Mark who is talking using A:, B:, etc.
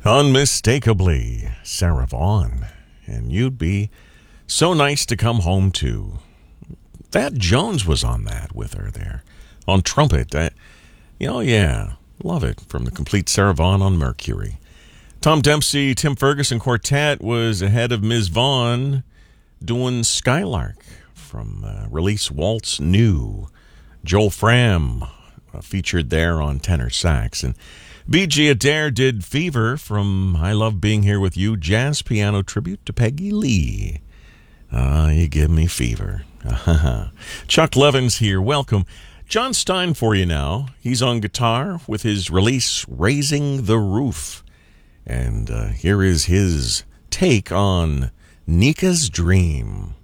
A: Unmistakably Sarah Vaughan. And you'd be so nice to come home to. Thad Jones was on that with her there. On trumpet. Yeah. Love it. From the complete Sarah Vaughan on Mercury. Tom Dempsey, Tim Ferguson Quartet was ahead of Ms. Vaughan doing Skylark from release Waltz New. Joel Fram featured there on tenor sax. And B.G. Adair did Fever from I Love Being Here With You, jazz piano tribute to Peggy Lee. You give me fever. Chuck Levins here. Welcome. John Stein for you now. He's on guitar with his release Raising the Roof. And here is his take on Nika's Dream.